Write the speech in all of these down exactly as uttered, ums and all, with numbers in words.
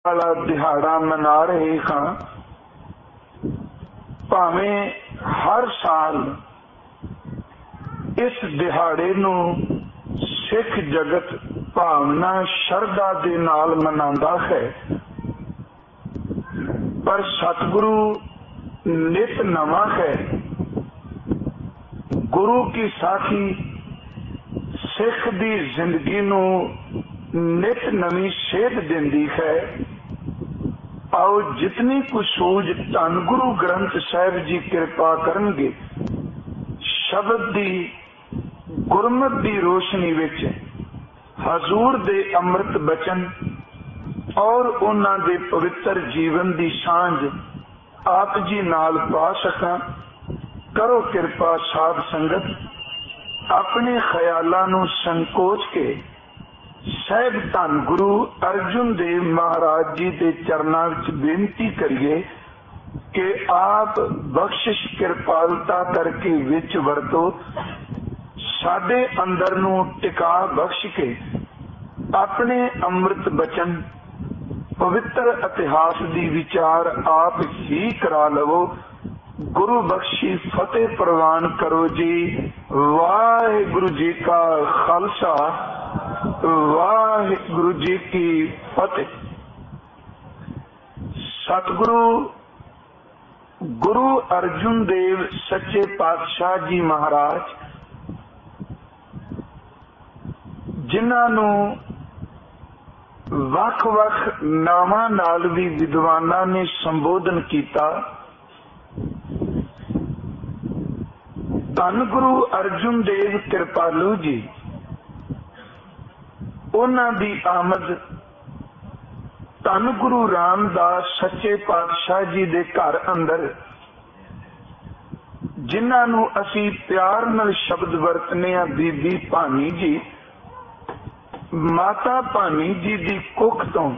वाला दिहाड़ा मना रहे हाँ। भावें हर साल इस दिहाड़े नू सिख जगत भावना शरधा दे नाल मनांदा है, पर सतगुरु नित नवा है। गुरु की साखी सिख दी जिंदगी नू नित नवी सेध दिंदी है। आओ जितनी कुछ सूझ धन गुरु ग्रंथ साहिब जी कृपा करनगे, शब्द दी गुरमत दी रोशनी विच हजूर दे अमृत बचन और उन्हां दे पवित्र जीवन दी सांझ आप जी नाल पा सकां। करो कृपा साध संगत, अपने ख्यालां नूं संकोच के साहिब धन गुरु अर्जुन देव महाराज जी के चरनां विच बेनती करिए कि आप बख्शिश कृपालता करके विच वरतो, साडे अंदर नूं टिका बख्श के अपने अमृत बचन पवित्र इतिहास दी विचार आप ही करा लवो। गुरु बख्शी फतेह प्रवान करो जी। वाहिगुरु जी का खालसा, वाहिगुरु जी की फतेह। सतगुरु गुरु अर्जुन देव सच्चे पातशाह जी महाराज, जिन्हां नूं वख वख नावां नाल भी विद्वानां ने संबोधन किया। धन गुरु अर्जुन देव कृपालू जी, उन्हां दी आमद धन गुरु रामदास सच्चे पातशाह जी दे घर अंदर, जिन्हां नूं असीं प्यार नाल शब्द वरतने आ बीबी भानी जी, माता भानी जी दी कुख तो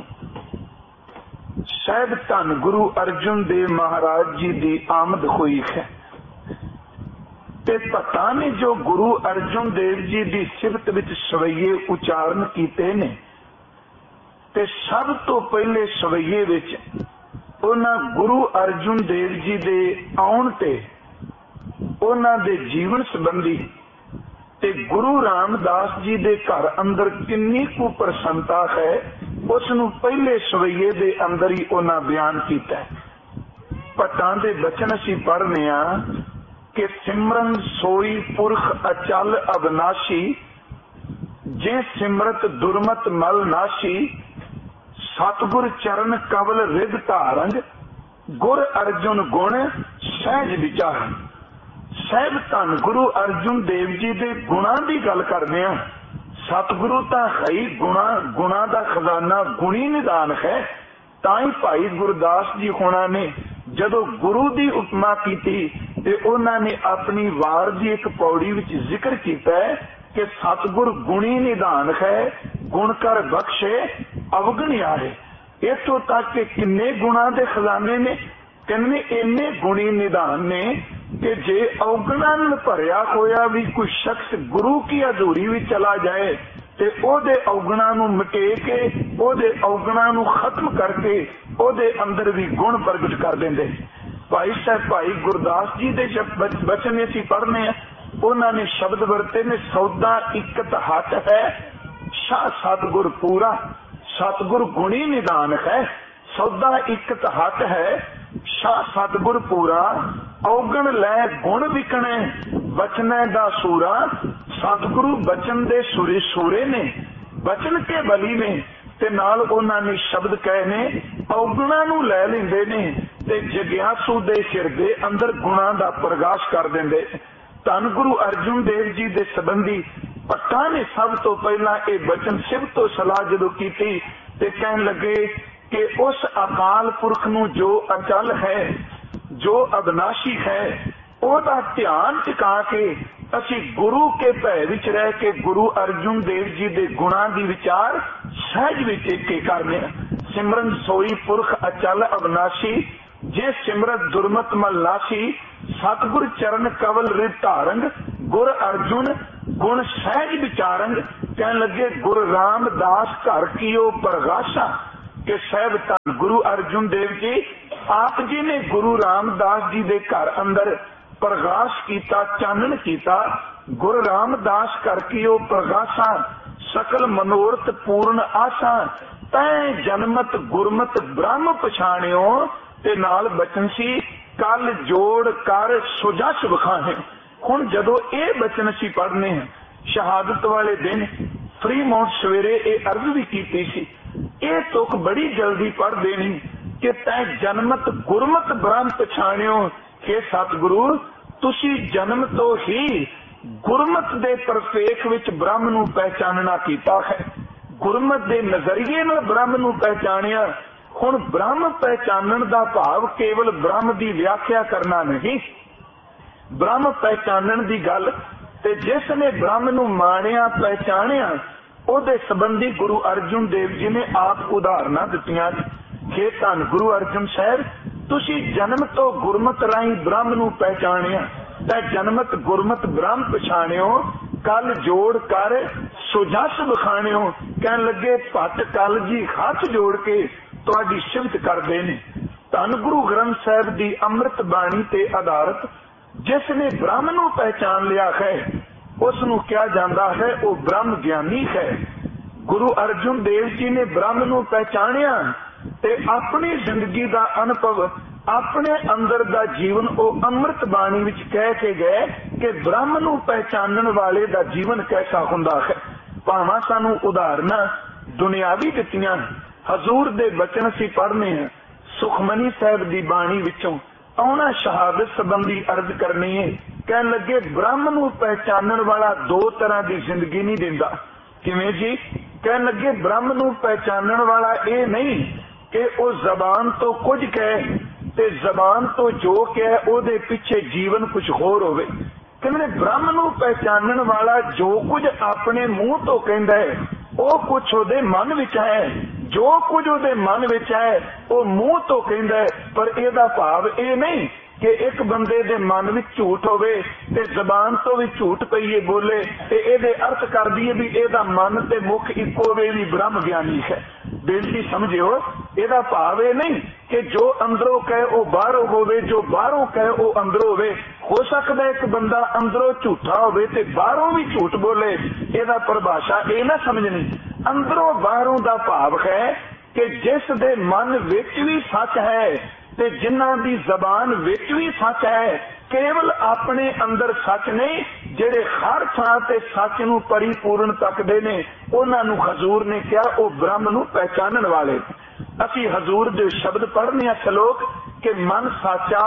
साहिब धन गुरु अर्जुन देव महाराज जी दी आमद हुई है। ते पता ने जो गुरु अर्जुन देव जी दी सिफत विच सवैये उचारण कीते ने, ते सब तो पहले सवैये विच उन्हां गुरु अर्जुन देव जी दे आउण ते उन्हां दे जीवन संबंधी ते गुरु रामदास जी दे घर अंदर किन्नी कु प्रसन्नता है, उस नूं पहले सवैये दे अंदर ही उन्हां बयान कीता है। भट्टां दे बचन असीं पढ़ने आ कि सिमरन सोई पुरख अचल अविनाशी, जे सिमरत दुर्मत मल नाशी, सतगुर चरण कवल रिद धारंग, गुर अर्जुन गुण सहज विचार। साहिब धन गुरु अर्जुन देव जी दे गुणां दी गल करदे आ। सतगुरु तां है ही गुणा गुणा दा खजाना, गुणी निदान है। ताई भाई गुरदास जी होना ने जदों गुरु दी उपमा कीती ते उन्हां ने अपनी वार दी एक पौड़ी विच जिक्र कीता है कि सतगुर गुणी निदान है, गुण कर बख्शे अवगण आए। इत्थों तक कि किन्ने गुणा दे खजाने ने, किन्ने इन्ने गुणी निदान ने कि जे अवगुणां नाल भरिया होया भी कोई शख्स गुरु की हजूरी विच चला जाए ते ओदे अवगुणां नूं मिटे के, ओदे अवगुणां नूं खत्म करके ओदे अंदर भी गुण प्रगट कर देंदे। भाई साहब भाई गुरदास जी दे बचन असीं पढ़ने आ, उन्हां ने शब्द वरते ने, सौदा इकत हट है शाह सतगुर पूरा, सतगुर गुणी निदान है। सौदा इकत हट है शाह सतगुर पूरा, औगण लै गुण विकणे बचने दा सूरा। सतगुरु बचन दे सुरे सूरे ने, बचन के बली ने, ते नाल उन्हां ने शब्द कहे ने, औगुणां नूं लै लैंदे ने ते जग्यासू दे सिर दे अंदर गुणां दा प्रकाश कर दिंदे। धन गुरु अर्जुन देव जी दे संबंधी भट्टां ने सब तो पहला ये बचन सिफत तो सलाह जदों कीती ते कहन लगे कि उस अकाल पुरख नूं जो अचल है, जो अविनाशी है, ओदा ध्यान टिका के असी गुरु के भय विच रह के गुरु अर्जुन देव जी दे गुणां दी विचार सहज विच के करने। सिमरन सोई पुरख अचल अविनाशी, जे सिमरत दुर्मत मल नाशी, सतगुर चरण कवल रित धारंग, गुर अर्जुन गुण सहज विचारंग। कहन लगे गुरु रामदास घर की ओ प्रगाशा, कि साहब धन गुरु अर्जुन देव जी आप जी ने गुरु रामदास जी दे घर अंदर प्रकाश कीता, चानन कीता। गुरु रामदास करके ओ प्रकाशा सकल मनोरथ पूर्ण आशा, तै जनमत गुरमत ब्रह्म पछाणियो। ते नाल बचन सी कल जोड़ कर सुजस विखाहे। हुण जदों ये बचन सी पढ़ने हैं शहादत वाले दिन फ्री माउंट सवेरे ये अर्ज भी की सी, ये तुक बड़ी जल्दी पढ़ देनी कि तै जनमत गुरमत ब्रह्म पछाणियो। हे सतगुरु तुसी जन्म तो ही गुरमत दे परपेख विच ब्रह्म नूं पहचानना कीता है, गुरमत दे नजरिए नाल ब्रह्म नूं पहचानिया। हुण ब्रह्म पहचानण दा भाव केवल ब्रह्म दी व्याख्या करना नहीं, ब्रह्म पहचानण दी गल ते जिस ने ब्रह्म नूं माणिया पहचानिया उहदे संबंधी गुरु अर्जुन देव जी ने आप उदाहरणां दित्तियां। हे धन गुरु अर्जुन साहब तुसी जन्म तो गुरमत राही ब्रह्म नूं पहचानिया, तै जनमत गुरमत ब्रह्म पछाणियो। कल जोड़ कर सुजस विखाणियो। कहन लगे भट कल जी हाथ जोड़ के तुहाडी सिफत करदे ने। धन गुरु ग्रंथ साहिब दी अमृत बाणी ते आधारित जिसने ब्रह्म नूं पहचान लिया है उस नूं कहा जाता है वो ब्रह्म ज्ञानी है। गुरु अर्जुन देव जी ने ब्रह्म नूं पहचानिया ते अपनी जिंदगी का अनुभव अपने अंदर दा जीवन वो अमृत बाणी विच कह के गए कि ब्रह्म नूं पहचानण वाले दा जीवन कैसा हुंदा है। भावां सानू उदाहरणां दुनियावी दित्तियां, हजूर दे बचन सी पढ़ने हैं सुखमनी साहब दी बाणी विचों आउणा शहादत संबंधी अर्ज करनी है। कहन लगे ब्रह्म नूं पहचानण वाला दो तरह की जिंदगी नहीं दिंदा। किवें जी? कहन लगे ब्रह्म नूं पहचानण वाला ये नहीं कि वो जबान तो कुछ कहे ते जबान तो जो कहे ओदे पिछे जीवन कुछ होर होवे। कहंदे ब्रह्म नूं पहचानण वाला जो कुछ अपने मुंह तो कहंदा है वो कुछ ओदे मन विच है, जो कुछ ओदे मन विच है वो मुंह तो कहंदा है, पर इहदा भाव ये नहीं कि एक बंदे दे मन विच झूठ होवे ते जबान तो भी झूठ पईए बोले ते इहदे अर्थ कर दईए भी इहदा मन ते मुख इक्को वे भी ब्रह्म ज्ञानी है। बेनती समझियो, इहदा भाव ये नहीं कि जो अंदरों कहे वो बाहरों होवे, जो बाहरों कहे वो अंदरों होवे। हो सकता है एक बंदा अंदरों झूठा होवे ते बाहरों भी झूठ बोले, इहदा परिभाषा ये ना समझनी। अंदरों बाहरों दा भाव है कि जिस दे मन विच भी सच है ते जिन्हां दी जबान विच भी सच है, केवल अपने अंदर सच नहीं, जेड़े हर थां ते सच नूं परिपूर्ण तकदे ने उन्हां नूं हजूर ने कहा वो ब्रह्म नूं पहचानण वाले। असीं हजूर दे शब्द पढ़ने श्लोक कि मन साचा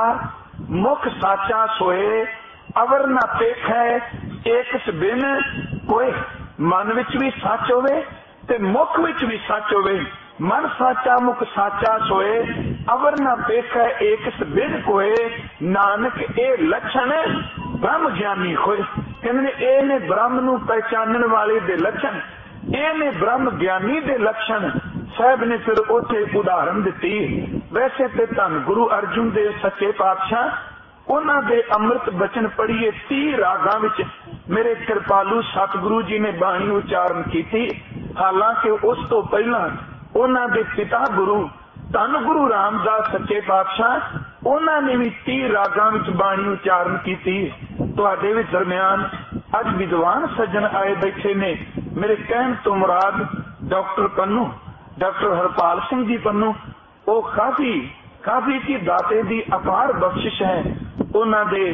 मुख साचा सोए अवर ना पेख है एक बिन कोई। मन विच भी सच होवे ते मुख विच भी सच होवे। मन साचा मुख साचा सोए अवर ना पेख है एक बिन कोए। नानक ए लक्षण ब्रह्म ज्ञानी होए। कहंदे ए ने ब्रह्म नूं पहचानण वाले दे लक्षण, ए ने ब्रह्म ज्ञानी दे लक्षण। साहब ने फिर उथे उदाहरण दिती। वैसे ते धन गुरु अर्जुन देव सच्चे पातशाह उन्हां दे अमृत बचन पढ़िए तीह रागां विच मेरे कृपालू सतगुरु जी ने बाणी उचारण की। हालांकि उस तो पहला उन्हां दे पिता गुरु धन गुरु रामदास सच्चे पातशाह उन्हां ने भी तीह रागां विच बाणी उचारण की। तुहाडे विच दरम्यान अज विद्वान सज्जन आए बैठे ने। मेरे कहण तो मुराद डॉक्टर पन्नू, डॉक्टर हरपाल सिंह जी पन्नू, वो काफी काफी की दाते दी अपार बख्शिश है। उन्हां दे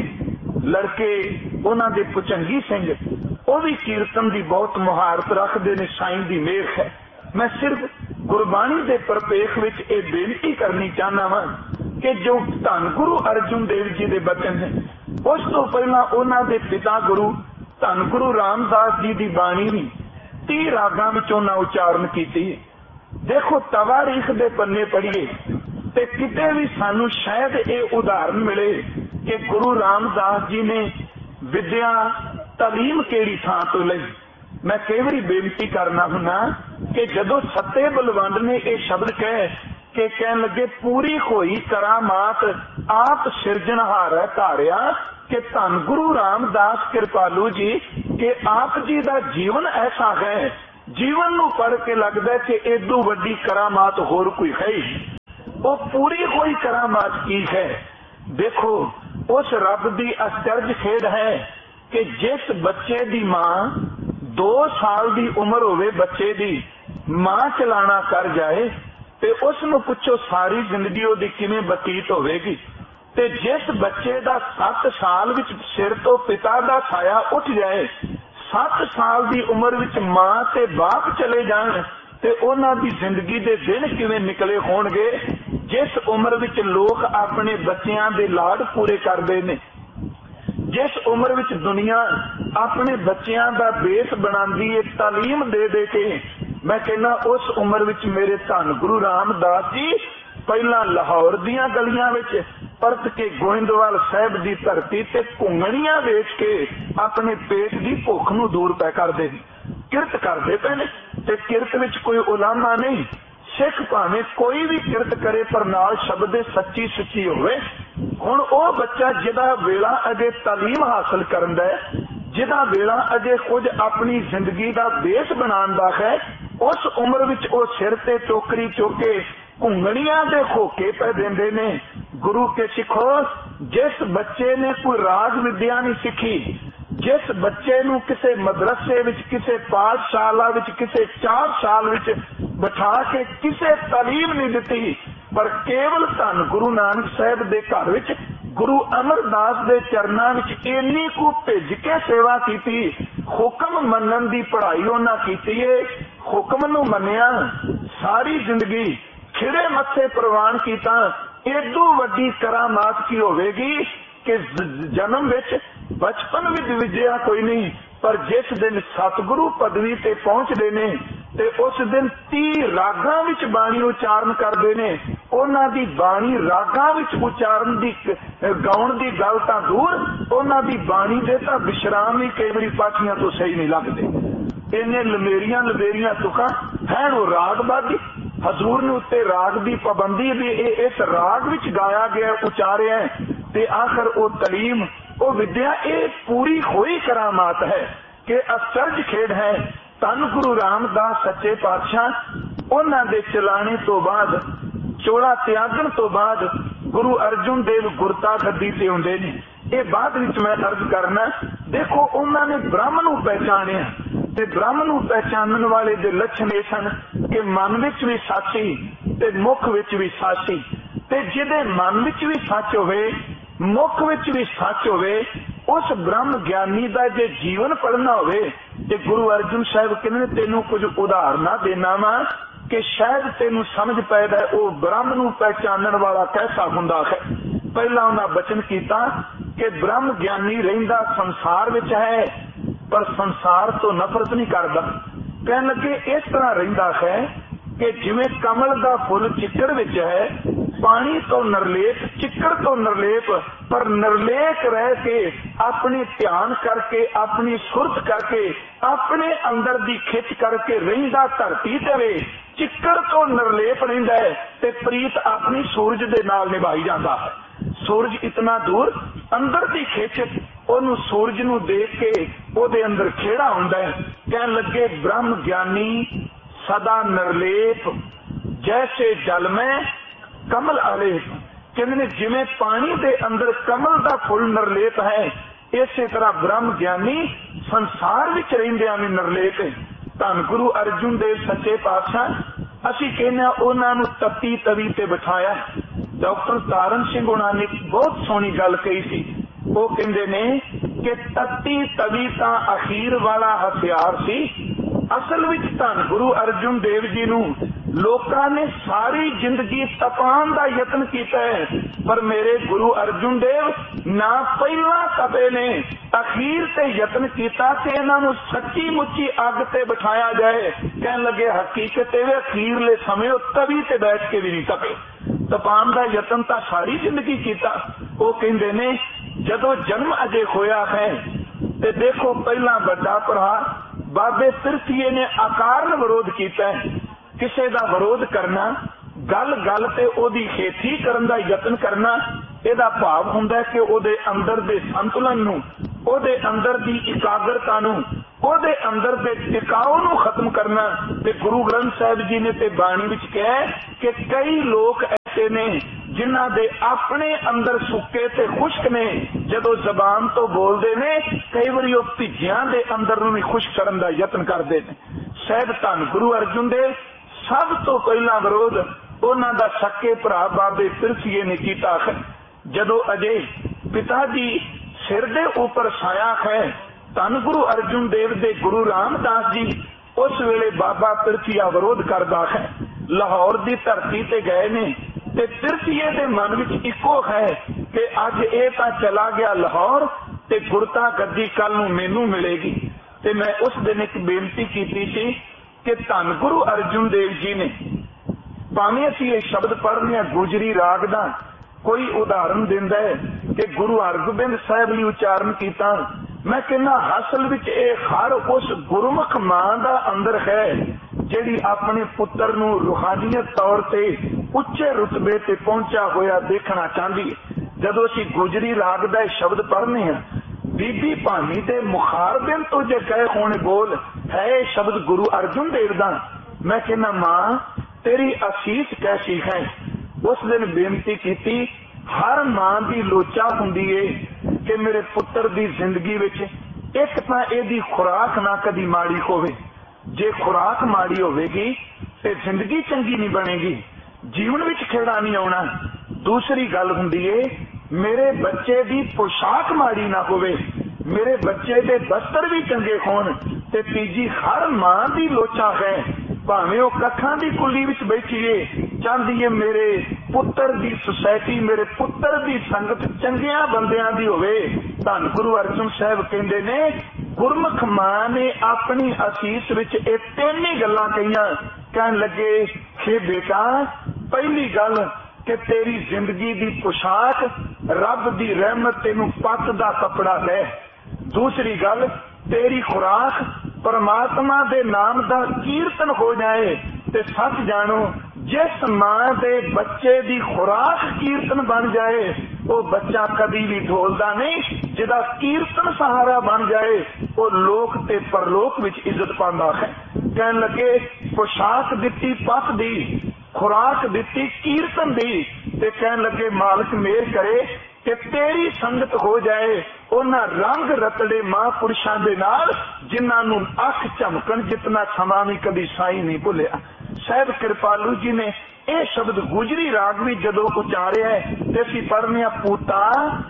लड़के उन्हां दे पुचंगी सिंह वो भी कीर्तन की बहुत मुहारत रखते ने। साईं दी मेहर है। मैं सिर्फ गुरबाणी दे परपेख विच ये बेनती करनी चाहना वा कि जो धन गुरु अर्जुन देव जी दे बचन है उस तो पहला उन्हां दे पिता गुरु धन गुरु रामदास जी की बाणी भी तीह रागां विच उन्हां उचारण कीती। देखो तवारीख दे पन्ने पढ़िए ते किते भी सानू शायद ये उदाहरण मिले कि गुरु रामदास जी ने विद्या तालीम केड़ी थां तो लई। मैं कई बार बेनती करना हुना कि जदों सत्ते बलवंड ने यह शब्द कहे कि कहन लगे पूरी होई करामात आप सिरजनहार धारिया कि धन गुरु रामदास कृपालू जी के आप जी का जीवन ऐसा है जीवन नूं पढ़ के लगता है कि एदू वड्डी करामात होर कोई है ही। वो पूरी हुई करामात की है। देखो उस रब की आश्चर्य खेड है कि जिस बच्चे दी मां दो साल की उम्र होवे, बच्चे दी मां चलाना कर जाए ते उसनूं पुछो सारी जिंदगी ओदी किवें बतीत होवेगी। ते जिस बच्चे दा सत्त साल विच सिर तो पिता दा साया उठ जाए, सत्त साल की उम्र विच मां ते बाप चले जाण ते उन्हां दी जिंदगी दे दिन किवें निकले होणगे। जिस उम्र विच लोग अपने बच्चियां दे लाड पूरे करदे ने, जिस उम्र विच दुनिया अपने बच्चियां दा बेस बनांदी है तालीम दे दे के, मैं कहना उस उम्र विच मेरे धन गुरु रामदास जी पहला लाहौर दियां गलियां विच परत के गोइंदवाल साहब दी धरती ते घुंगणियां वेच के अपने पेट दी भुख नूं दूर पै करदे किरत करदे पे ने। ते किरत विच कोई उलामा नहीं, सिख भावें कोई भी किरत करे पर नाल शब्द सच्ची सुची होवे। हुण ओ बच्चा जिहदा वेला अजे तालीम हासिल करन दा है, जिहदा वेला अजे कुछ अपनी जिंदगी दा बेस बनाउण दा है, उस उम्र विच ओ सिर ते टोकरी चुके घुंगणियां दे खोके पै देंदे ने। गुरु के सिखो, जिस बच्चे ने कोई राज विद्या नहीं सीखी, जिस बच्चे नूं किसे मदरसे विच, किसे पाठशाला विच, किसे चार साल विच बिठा के किसे तालीम नहीं दिती, पर केवल धन गुरु नानक साहब दे घर विच गुरु अमरदास दे चरनां विच इन्नी कु भेज के सेवा कीती। हुक्म मनन दी पढ़ाई उन्हां कीती है, हुक्म नूं मन्निया, सारी जिंदगी खिड़े मत्थे प्रवान कीता। एदू वड्डी करामात की होवेगी कि जन्म विच बचपन विच विद्या कोई नहीं, पर जिस दिन सतगुरु पदवी ते पहुंचदे ने ते उस दिन तीह रागां विच बाणी उचारण करदे ने। उन्हां दी बाणी रागां विच उचारण दी गाउण दी गल तां दूर, उन्हां दी बाणी दे तां विश्राम भी कई वारी पाठियां तो सही नहीं लगदे। इन्ने लमेरियां लमेरियां तुकां हैन वो रागबादी। हजूर ने उत्ते राग दी पाबंदी भी इस राग विच गाया गया, उचारिया ते आखिर वो तलीम, वो विद्या, ये पूरी हुई करामात है कि आश्चर्य खेड है। धन गुरु रामदास सच्चे पातशाह उन्हां दे चलाने तो बाद, चोला त्यागन तो बाद गुरु अर्जुन देव गुरता गद्दी ते हुंदे ने। ये बाद विच मैं अर्ज करना, देखो उन्होंने ब्रह्म नूं पहचानिया ते ब्रह्म नूं पहचानन वाले दे लक्षण ये सन कि मन विच भी साची ते मुख विच भी साची। ते जिहदे मन विच भी सच होवे, मुख विच भी सच होवे, उस ब्रह्म ज्ञानी दा जे जीवन पढ़ना होवे ते गुरु अर्जुन साहब कहने तेनू कुछ उदाहरणा देना वा कि शायद तेनू समझ पैदा वो ब्रह्म नूं पहचानन वाला कैसा हुंदा है। पहला उन्हें बचन किया कि ब्रह्म ज्ञानी रहिंदा संसार विच है, पर संसार तो नफरत नहीं करता। कहन लगे इस तरह रहिंदा है कि जिवें कमल दा फुल चिक्कड़ विच है, पानी तो निर्लेप, चिक्कड़ तो निर्लेप, पर निर्लेप रह के अपने ध्यान करके, अपनी सुरत करके, अपने अंदर दी खिच करके रहिंदा धरती ते वे, चिक्कड़ तो निर्लेप रहिंदा है ते प्रीत अपनी सूरज दे नाल निभाई जाता है। सूरज इतना दूर, अंदर दी खिच ओनू सूरज नू देख के ओदे अंदर खेड़ा हुंदा है। कहन लगे ब्रह्म ज्ञानी सदा निर्लेप, जैसे जल में कमल आलेप। कहते जिमें पानी दे अंदर कमल दा फुल निर्लेप है, इसे तरह ब्रह्म ज्ञानी संसार विच रहिंदियां भी निर्लेप है। धन गुरु अर्जुन देव सच्चे पातशाह असी कहने उन्हां नू तत्ती तवी ते बिठाया। डॉक्टर तारण सिंह उन्हां ने बहुत सोहनी गल कही सी। वो कहंदे ने कि तत्ती तवी तां अखीर वाला हथियार सी। असल विच धन गुरु अर्जुन देव जी नू लोकां ने सारी जिंदगी तपान दा यतन कीता है, पर मेरे गुरु अर्जुन देव ना पहला तपे ने, अखीर ते यतन कीता कि इन्हां नू सच्ची मुच्ची अग ते बिठाया जाए। कहन लगे हकीकत है अखीरले समय तवी ते बैठ के भी नहीं तपे, तपान दा यतन तां सारी जिंदगी कीता। वो कहंदे ने जदों जन्म अजे होया है ते देखो पहला बड़ा भरा बाबे तिरथीए ने अकारण विरोध किया है। किसी का विरोध करना, गल गल ते ओदी खेती करन दा यतन करना, इहदा भाव हुंदा है कि ओदे अंदर दे संतुलन नूं, ओदे अंदर दी एकाग्रता नूं ਉਹਦੇ अंदर ਦੇ ਟਿਕਾਉ ਨੂੰ खत्म करना। ते गुरु ग्रंथ साहिब जी ने ते बाणी विच कहा कि कई लोग ऐसे ने जिन्हां दे अपने अंदर सुक्के ते खुश्क ने, जदों जबान तो बोलते ने कई बारी वो भिजियां दे अंदर नूं भी खुश्क करन दा यतन करते हैं। साहिब धन गुरु अर्जुन देव सब तो पहला विरोध उन्हां दा सक्के भरा बाबे पिरसीए ने कीता है। जदों अजे पिता जी सिर दे ऊपर साया है, धन गुरु अर्जुन देव दे गुरु रामदास जी उस वेले बाबा पिरथिया विरोध करदा है। लाहौर की धरती ते गए ने ते पिरथिए दे मन विच इको है कि अज ये तां चला गया लाहौर ते गुरता गद्दी कल नूं मैनू मिलेगी। ते मैं उस दिन एक बेनती की थी कि धन गुरु अर्जुन देव जी ने भावें असीं ये शब्द पढ़ने गुजरी राग दा कोई उदाहरण दिंदा है कि गुरु हरगोबिंद साहिब ने उच्चारण किया। मैं कहना हासिल विच ये हर उस गुरमुख मां दा अंदर है जिहड़ी अपने पुत्र नूं रूहानीयत तौर ते उच्चे रुतबे ते पहुंचा होया देखना चाहती है। जदों असीं गुजरी राग दा शब्द पढ़ने हैं, बीबी भानी दे मुखार दिन तो जे कहे होने बोल है शब्द गुरु अर्जुन देव दा। मैं कहना मां तेरी असीस कैसी है। उस दिन बेनती की, हर मां की लोचा हुंदी है कि मेरे पुत्र की जिंदगी विच एक तां इहदी खुराक ना कदी माड़ी होवे, जे खुराक माड़ी होवेगी ते जिंदगी चंगी नहीं बनेगी, जीवन विच खेड़ा नहीं आउणा। दूसरी गल हुंदी है मेरे बच्चे की पोशाक माड़ी ना होवे, मेरे बच्चे के बस्तर भी चंगे होण। ते तीजी हर मां की लोचा है भावें वो कखां की कुली विच बैठीए चाहती है मेरे पुत्र की सोसाइटी मेरे पुत्र की संगत चंगिया बंदियां दी होवे। धन गुरु अर्जुन साहिब कहंदे ने गुरमुख मां ने अपनी असीस विच ये तीन ही गल्लां कहियां। कहन लगे हे बेटा पहली गल कि तेरी जिंदगी की पोशाक रब की रहमत तेनू पत दा कपड़ा ले। दूसरी गल तेरी खुराक परमात्मा दे नाम दा कीर्तन हो जाए। ते सच जानो जिस मां दे बच्चे दी खुराक कीर्तन बन जाए वो बच्चा कदी भी ढोलदा नहीं, जिदा कीर्तन सहारा बन जाए वो लोक ते परलोक विच इज्जत पांदा है। कहन लगे पोशाक दिती पत दी, खुराक दिती कीर्तन दी, ते कहन लगे मालिक मेहर करे कि तेरी संगत हो जाए उन्हां रंग रतड़े महापुरुषां दे नाल जिन्हां नूं अख झमकण जितना समा भी कभी साई नहीं भुलिया। साहिब कृपालू जी ने यह शब्द गुजरी राग भी जदों उचारिया है ते असीं पढ़ने पूता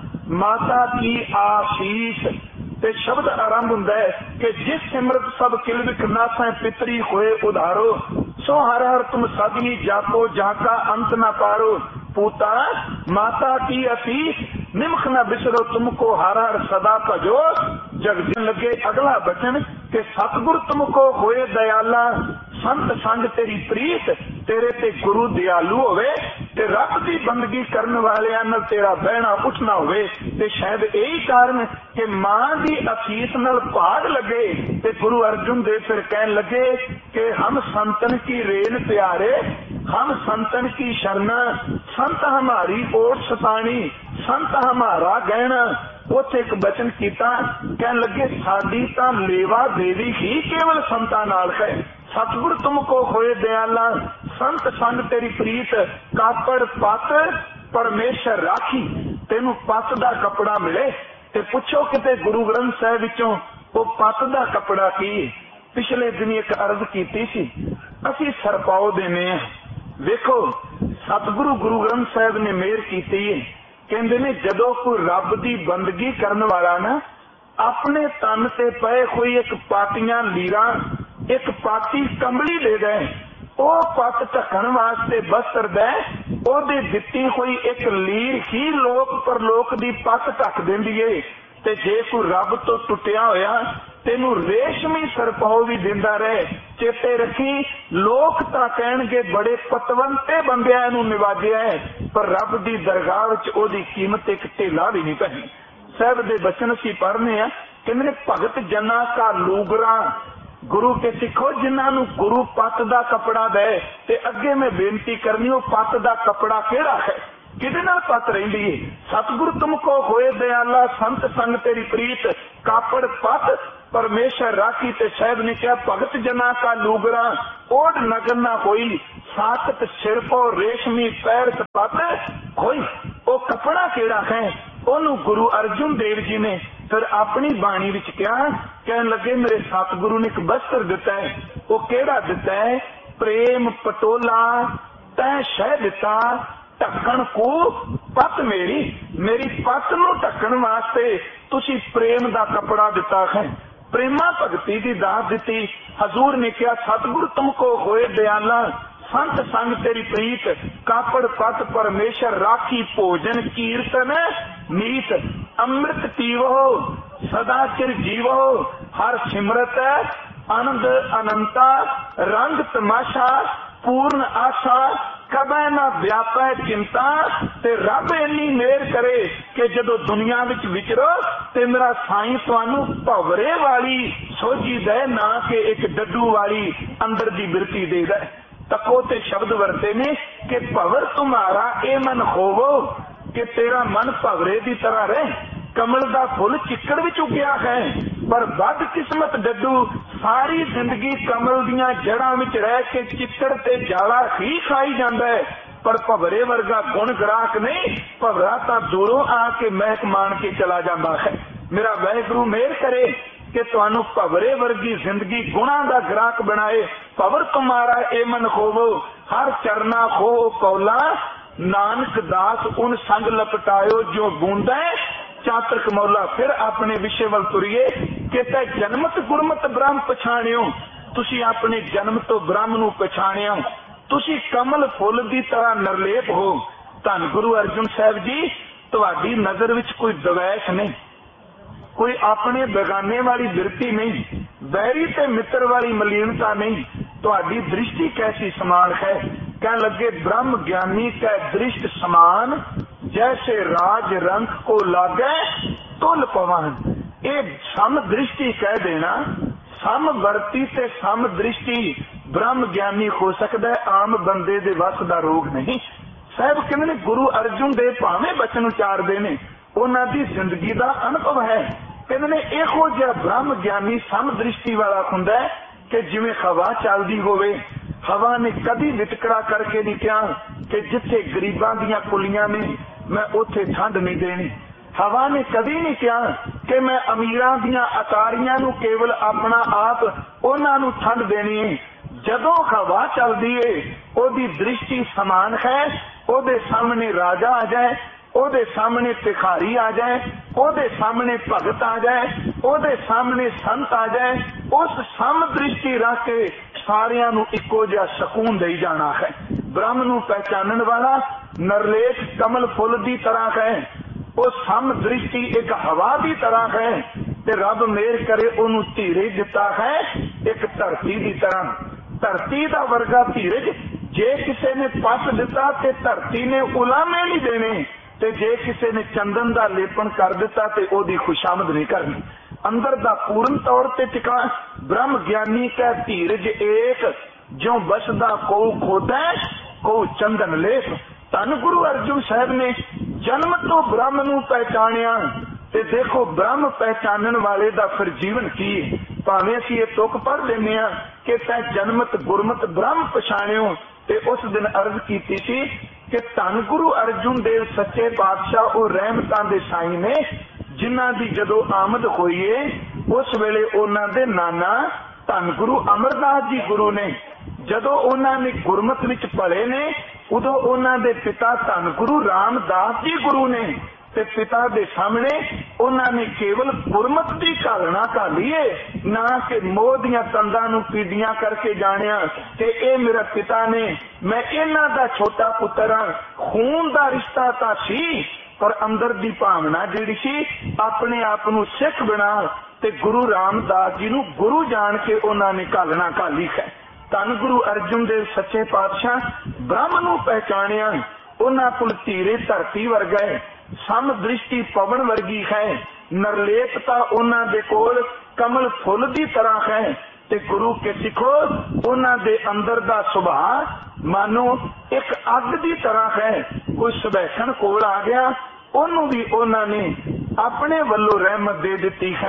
माता की आशीष ते शब्द आरंभ हुंदा है कि जिस सिमरत सब किलविक नासा पितरी होए उधारो सो हर हर तुम सदी जापो जाका अंत न पारो। पूता माता की आशीष निमख न बिसरो तुमको हर हर सदा भजो। जगजन लगे अगला वचन के सतगुर तुमको होए दयाला संत संग तेरी प्रीत तेरे ते गुरु दयालु होवे ते रब दी बंदगी करने वाले नाल तेरा बहना उठना होवे। ते शायद यही कारण कि मां दी असीस नाल भाग लगे ते गुरु अर्जुन देव फिर कहन लगे कि हम संतन की रेन प्यारे हम संतन की शरण संत हमारी ओट सतानी संत हमारा गहना। उथे एक बचन किया कहन लगे साडी तां लेवा देवी ही केवल संतां नाल है। सतगुर तुमको होए दयाला संत संग तेरी प्रीत कापड़ पत परमेश्वर राखी। तेनू पत दा कपड़ा मिले ते पुछो किते गुरु ग्रंथ साहिब विचों वो पत दा कपड़ा की। पिछले दिन एक अर्ज कीती सी असीं सरपाओ देने आ। वेखो सतगुरु गुरु ग्रंथ साहिब ने मेहर कीती है, कहंदे ने जदों कोई रब दी बंदगी करन वाला ना अपने तन ते पए कोई एक पाटियां लीरा एक पाटी कंबली दे दे ओ पत ढकण वास्ते बस्तर दे ओदे दित्ती कोई एक लीर ही लोक परलोक दी पत ढक देंदी है। ते जे कोई रब तो टुटिया होया तेनू रेशमी सरपाओ भी दिंदा रहे। चेते रखी लोक तां कहणगे बड़े पतवंते बंदियां नूं निवाजिया है पर रब दी दरगाह विच ओदी कीमत एक ढेला भी नहीं पैनी। साहिब दे बचन असीं पढ़ने आ कहंदे भगत जना का लूगरा गुरु के सिखो जिन्हां नूं गुरु पत दा कपड़ा दे। ते अगे मैं बेनती करनी ओ पत दा कपड़ा किहड़ा है किहदे नाल पत रहिंदी है। सतगुर तुमको होए दयाला संत संग तेरी प्रीत कापड़ पत परमेश्वर राखी ते साहब ने कहा भगत जना का लूगरा ओढ़ नगर ना कोई साकत सिर को रेशमी पैर पत खोई। वो कपड़ा केड़ा है ओनू गुरु अर्जुन देव जी ने फिर अपनी बाणी विच कहा, कहन लगे मेरे सतगुरु ने एक वस्त्र दिता है, वो केड़ा दिता है, प्रेम पटोला तै शह दिता ढक्कन को पत मेरी मेरी पत नू ढक्कन वास्ते तुसी प्रेम दा कपड़ा दिता है, प्रेमा भगती दी दात दी। हजूर ने कहा सतगुरु तुमको होए दयाला संत संग तेरी प्रीत कापड़ पत परमेश्वर राखी भोजन कीर्तन नीत अमृत पीवो सदा चिर जीवो हर सिमरत आनंद अनंता रंग तमाशा पूर्ण आशा कबै ना व्यापै चिंता ते रब इन्नी मेहर करे कि जदों दुनिया विच विचरो ते मेरा साईं तुहानू भवरे वाली सोझी दे ना कि एक डड्डू वाली अंदर दी बिरती दे दे। तको ते शब्द वरते ने कि भवर तुम्हारा ए मन होवो कि तेरा मन भवरे दी तरह रहे। कमल दा फुल चिक्कड़ विच उगया है पर बद किस्मत डड्डू सारी जिंदगी कमल दियां जड़ां विच रह के चिक्कड़ ते जाला ही खाई जांदा है, पर भवरे वर्गा गुण ग्राहक नहीं, भवरा तां दूरों आके महक मान के चला जांदा है। मेरा वाहिगुरू मेहर करे कि तुहानू भवरे वर्गी जिंदगी गुणा दा ग्राहक बनाए। भवर तुम्हारा ए मन होवो हर चरना खो कौला नानक दास उन संग लपटायो जो बूंदा चातक मौला। फिर अपने विषय वल तुरिए कि तै जन्मत गुरमत ब्रह्म पछाणियो, तुसी अपने जन्म तो ब्रह्म नू पछाणिया, तुसी कमल फुल दी तरह नरलेप हो। धन गुरु अर्जुन साहब जी तुहाडी नजर विच कोई द्वैष नहीं, कोई अपने बेगाने वाली बिरती नहीं, बैरी ते मित्र वाली मलीनता नहीं, तुहाडी दृष्टि कैसी समान है। कह लगे ब्रह्म ज्ञानी का दृष्ट समान जैसे राज रंग को लागे तुल पवन। ये सम दृष्टि कह देना, सम वर्ती ते सम दृष्टि ब्रह्म ज्ञानी हो सकता है, आम बंदे दे वस दा रोग नहीं। साहब कहते गुरु अर्जुन देव भावें बचन उचारदे ने उन्हां दी जिंदगी दा अनुभव है। कहते इहो जिहा ब्रह्म ज्ञानी सम दृष्टि वाला हुंदा है कि जिवें हवा चलदी होवे। हवा ने कभी वितकरा करके नहीं कहा कि जिथे गरीबां दियां कुलियां ने मैं उथे ठंड नहीं देनी। हवा ने कभी नहीं कहा कि मैं अमीरां दियां अतारियां नू केवल अपना आप उन्हां नू ठंड देनी है। जदों हवा चलदी है ओदी दृष्टि समान है, ओदे सामने राजा आ जाए, ओदे सामने भिखारी आ जाए, ओदे सामने भगत आ जाए, ओदे सामने संत आ जाए, उस सम दृष्टि रख के सारियां नू इक्को जिहा सकून दे जाना है। ब्रह्म नू पहचानन वाला नरलेख कमल फुल दी तरह है, वो सम दृष्टि एक हवा की तरह है ते रब मेहर करे ओनू धीरज दिता है एक धरती की तरह। धरती का वर्गा धीरज जे किसी ने पस दिता ते धरती ने उलामे नहीं देने, ते जे किसी ने चंदन का लेपन कर दिता ते ओदी खुशामद नहीं करनी। अंदर दा पूर्ण तौर ते टिका ब्रह्म ज्ञानी का धीरज एक जो बसदा को खोदा को चंदन लेप। धन गुरु अर्जुन साहब ने जन्म तो ब्रह्म नू पहचानिया ते देखो ब्रह्म पहचानन वाले दा फिर जीवन की भावें असीं ये तुक पढ़ लेने आ कि तै जन्मत गुरमत ब्रह्म पछाणियो। ते उस दिन अर्ज की थी कि धन गुरु अर्जुन देव सच्चे पातशाह और रहमतां दे साई ने जिन्हां दी जदों आमद होई है उस वेले उन्हां दे नाना धन गुरु अमरदास जी गुरु ने जदों उन्हां ने गुरमत विच पले ने उदों उन्हां दे पिता धन गुरु रामदास जी गुरु ने ते पिता दे सामने उन्हां ने केवल गुरमत दी घालना घाली है, ना कि मोह दियां तंदां नूं पीड़ियां करके जानिया ते ए मेरा पिता ने मैं इन्हां दा छोटा पुत्र हां। खून दा रिश्ता तां सी पर अंदर दी भावना जिहड़ी सी अपने आप नूं सिख बना ते गुरु रामदास जी नूं गुरु जान के उन्हां ने घालना घाली है। धन गुरु अर्जुन देव सच्चे पातशाह ब्रह्म नूं पहचानिया, उन्हां कोल धीरे धरती वर्गा है, सम दृष्टि पवन वर्गी है, नरलेपता उन्हां दे कोल कमल फुल दी तरह है ते गुरु के सिखो उन्हां दे अंदर दा सुभाव मानो एक अग दी तरह है। कोई सुबैखण कोल आ गया ओनू भी उन्हां ने अपने वल्लों रहमत दे दिती है।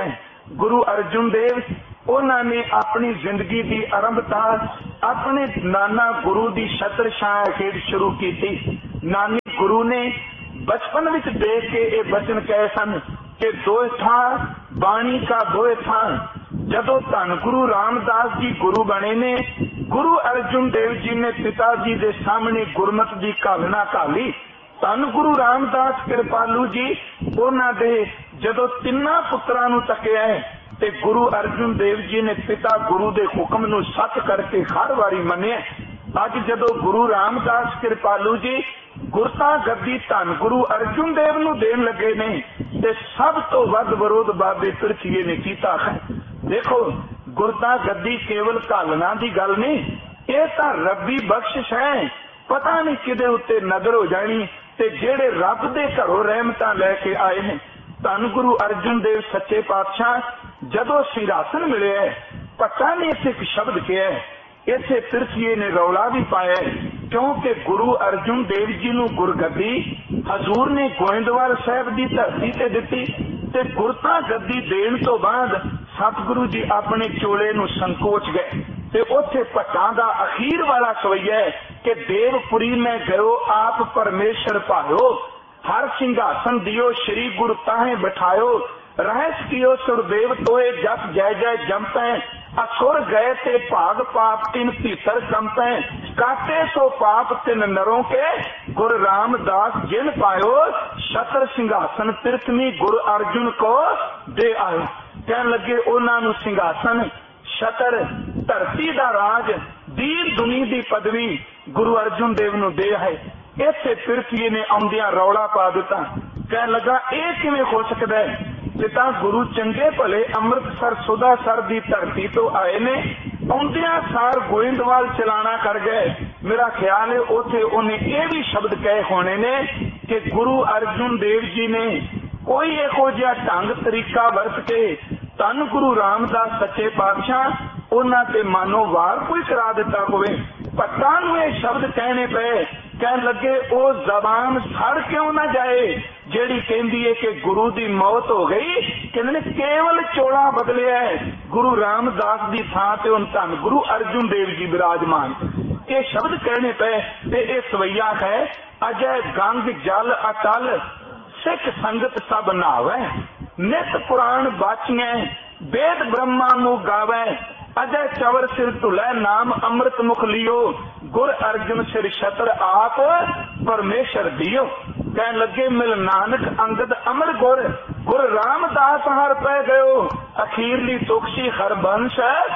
गुरु अर्जुन देव उन्होंने अपनी जिंदगी की आरंभता अपने नाना गुरु की छत्र छाया खेड शुरू की थी। नानी गुरु ने बचपन में देख के ये वचन कहे सन कि दो था बाणी का दो था। जदों धन गुरु रामदास जी गुरु बने ने, गुरु अर्जुन देव जी ने पिता जी के सामने गुरमत की घालना घाली। धन गुरु रामदास कृपालू जी उन्हां दे जदों तिन्ना पुत्रां नूं तकिया ते गुरु अर्जुन देव जी ने पिता गुरु के हुक्म नूं सच करके हर वारी मन्निया। अज जदों गुरु रामदास कृपालू जी गुरता गद्दी धन गुरु अर्जुन देव नूं देण लगे ने ते सब तो वध विरोध बाबे पिरथीए ने कीता है। देखो गुरता गद्दी केवल घालना की गल नहीं, ये तां रब्बी बख्शिश है। पता नहीं किदे उत्ते नजर हो जानी ते जेड़े रब दे घरों रहमतां लैके आए ने। धन गुरु अर्जुन देव सच्चे पातशाह जदों सिंहासन मिले पता नहीं इत्थे एक शब्द किया है, इत्थे पिरथीए ने रौला भी पाया क्योंकि गुरु अर्जुन देव जी नूं गुरगद्दी हजूर ने गोइंदवाल साहब की धरती ते दिती ते गुरता गद्दी देण तो बाद सतगुरु जी अपने चोले नूं संकोच गए ते उत्थे भट्टां दा अखीर वाला सवैया है कि देवपुरी में गयो आप परमेश्वर पायो, हर सिंहासन दियो श्री गुरु ताहे बिठायो, रहस कियो सुरदेव तोए जप जय जय जमपै, असुर गए ते भाग पाप तिन भीतर कंपै, काटे सो पाप तिन नरों के गुरु रामदास जिन पायो, छत्र सिंहासन तीर्थनी गुरु अर्जुन को दे आयो। कहन लगे उन्हां नूं सिंहासन छत्र धरती दा राज दीन दुनी दी पदवी गुरु अर्जुन देव नूं दे है। इत्थे पिरथीए ने आउंदियां रौला पा दिता। कहन लगा ये किवें हो सकदा है, पिता गुरु चंगे भले अमृतसर सुधासर दी धरती तो आए ने, आउंदियां सार गोइंदवाल चलाना कर गए। मेरा ख्याल है उथे उन्हें ये भी शब्द कहे होने ने कि गुरु अर्जुन देव जी ने कोई इहो जिहा ढंग तरीका वरत के धन गुरु रामदास सच्चे पातशाह उन्हां ते मानो वार कोई करा दिता होवे। भट्टां नूं ये शब्द कहने पे कहन लगे ओ जबान सड़ क्यों ना जाए जेड़ी कहंदी है कि गुरु दी मौत हो गई, कहंदे केवल चोला बदलिया है, गुरु रामदास दी थां ते हुण धन गुरु अर्जुन देव जी विराजमान। ये शब्द कहने पे ते ये सवैया है अजय गंग जल अटल सिख संगत सब नावे, नित पुराण बाचिए वेद ब्रह्मा नू गावे, अजय चवर सिर धुलै नाम अमृत मुख लियो, गुर अर्जुन सिर छत्र आप परमेश्वर दियो। कहन लगे मिल नानक अंगद अमर गुर, गुर रामदास हर पै गयो, अखीरली तुखसी हरबंश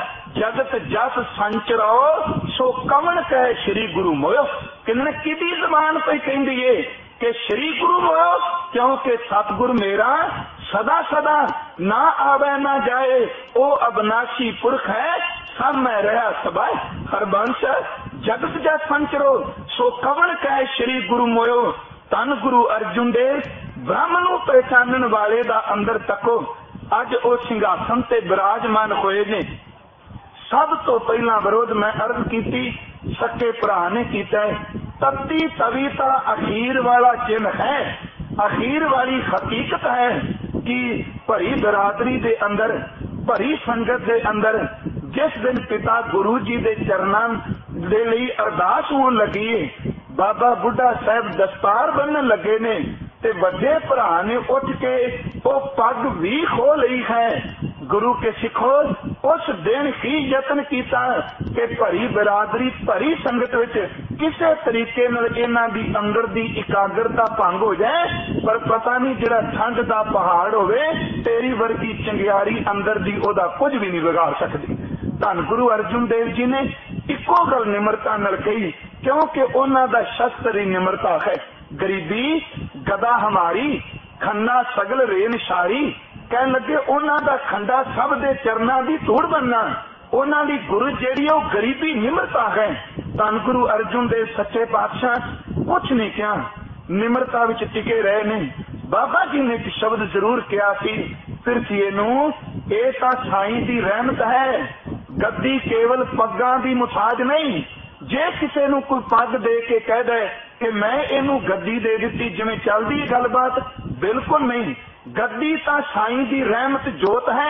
जगत जस संचरो, सो कवन कह श्री गुरु मोयो। कहने किदी जबान पे कहंदी है कि श्री गुरु मोयो, क्योंकि सतगुर मेरा सदा सदा ना आवे ना जाए, ओ अविनाशी पुरख है सब मैं रहा सबाय, हरबंश जगत जा संचरो, सो कवन कह श्री गुरु मोयो। धन गुरु अर्जुन देव ब्रह्म नूं पहचानण वाले दा अंदर तको अज ओ सिंघासन ते विराजमान होए ने। सब तो पहला विरोध मैं अर्ज की सके भरा ने कीता है, तत्ती तवीता अखीर वाला चिन्ह है, अखीर वाली हकीकत है कि भरी बरादरी दे अंदर भरी संगत दे अंदर जिस दिन पिता गुरु जी दे चरनां दे लई अरदास होण लगी है, बाबा बुढ़ा साहब दस्तार बनन लगे ने ते वड्डे भरा ने उठ के वो पग भी खो ली है। गुरु के सिखो उस दिन ही यत्न किया कि भरी बिरादरी भरी संगत विच किसी तरीके नाल इन्हां दी अंदर दी एकाग्रता भंग हो जाए, पर पता नहीं जिहड़ा ठंड दा पहाड़ होवे तेरी वर्गी चंगियारी अंदर दी ओदा कुछ भी नहीं बिगाड़ सकदी। धन गुरु अर्जुन देव जी ने इको गल निमरता नाल कही, क्योंकि उन्हां दा शस्त्र ही निमरता है। गरीबी गदा हमारी खन्ना सगल रेन शारी, कहन लगे उन्हां दा खंडा सब दे चरनां दी धूड़ बनना, उन्हां दी गुरु जेड़ी ओ गरीबी निमरता है। धन गुरु अर्जुन देव सच्चे पातशाह कुछ नहीं क्या निमरता विच टिके रहे ने। बाबा जी ने एक शब्द जरूर किया सी पिरथीए नूं, ये तां साईं दी रहमत है, गद्दी केवल पग्गां दी मुताज नहीं। जे किसी नूं कोई पग दे के कह दे कि मैं इनू गद्दी दे दी जिवें चलदी गलबात, बिल्कुल नहीं। गद्दी तां साईं दी रहमत जोत है,